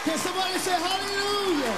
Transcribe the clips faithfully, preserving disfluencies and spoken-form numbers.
Can somebody say hallelujah?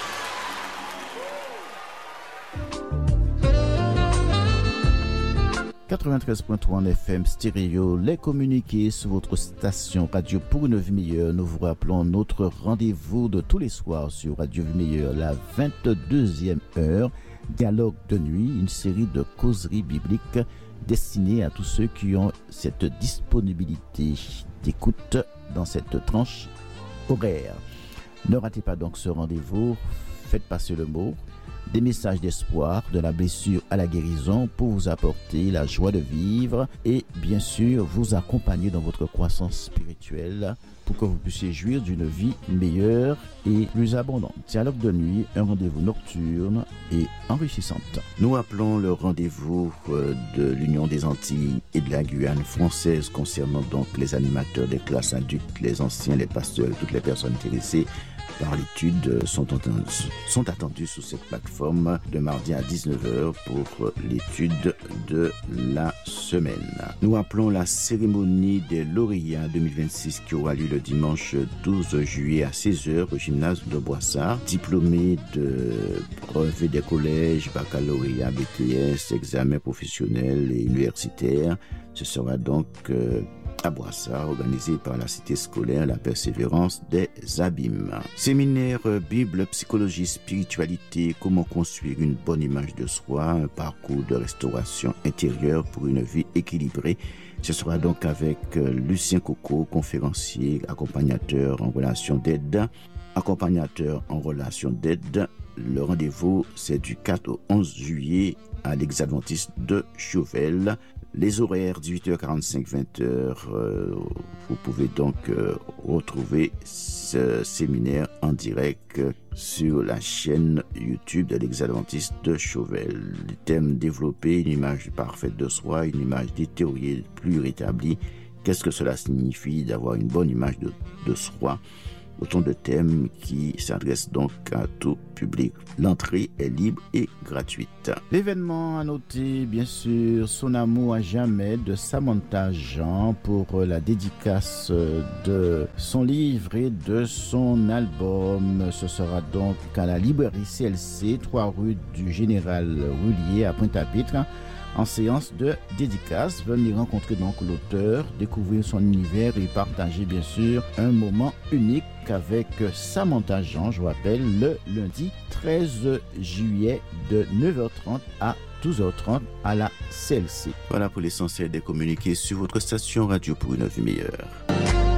quatre-vingt-treize point trois en F M stéréo, les communiqués sur votre station Radio pour une vie meilleure. Nous vous rappelons notre rendez-vous de tous les soirs sur Radio Vie Meilleure, la vingt-deuxième heure, Dialogue de nuit, une série de causeries bibliques destinées à tous ceux qui ont cette disponibilité d'écoute dans cette tranche horaire. Ne ratez pas donc ce rendez-vous, faites passer le mot. Des messages d'espoir, de la blessure à la guérison pour vous apporter la joie de vivre et bien sûr vous accompagner dans votre croissance spirituelle pour que vous puissiez jouir d'une vie meilleure et plus abondante. Dialogue de nuit, un rendez-vous nocturne et enrichissante. Nous appelons le rendez-vous de l'Union des Antilles et de la Guyane française concernant donc les animateurs des classes adultes, les anciens, les pasteurs, toutes les personnes intéressées par l'étude sont, sont attendus sur cette plateforme de mardi à dix-neuf heures pour l'étude de la semaine. Nous appelons la cérémonie des lauréats deux mille vingt-six qui aura lieu le dimanche douze juillet à seize heures au gymnase de Boissard. Diplômés de brevet des collèges, baccalauréat, B T S, examen professionnel et universitaire. Ce sera donc euh, à Boissard, organisé par la cité scolaire La Persévérance des Abîmes. Séminaire Bible, psychologie, spiritualité, comment construire une bonne image de soi, un parcours de restauration intérieure pour une vie équilibrée. Ce sera donc avec Lucien Coco, conférencier, accompagnateur en relation d'aide. Accompagnateur en relation d'aide. Le rendez-vous, c'est du quatre au onze juillet à l'Ex-Adventiste de Chauvel. Les horaires dix-huit heures quarante-cinq à vingt heures, euh, vous pouvez donc euh, retrouver ce séminaire en direct sur la chaîne YouTube de l'Ex-Adventiste de Chauvel. Le thème développer une image parfaite de soi, une image détériorée plus rétablie. Qu'est-ce que cela signifie d'avoir une bonne image de, de soi? Autant de thèmes qui s'adressent donc à tout public. L'entrée est libre et gratuite. L'événement à noter, bien sûr, Son amour à jamais de Samantha Jean pour la dédicace de son livre et de son album. Ce sera donc à la librairie C L C, trois rue du Général Roulier à Pointe-à-Pitre. En séance de dédicace, venir rencontrer donc l'auteur, découvrir son univers et partager bien sûr un moment unique avec Samantha Jean, je vous rappelle, le lundi treize juillet de neuf heures trente à douze heures trente à la C L C. Voilà pour l'essentiel des communiqués sur votre station Radio pour une vie meilleure.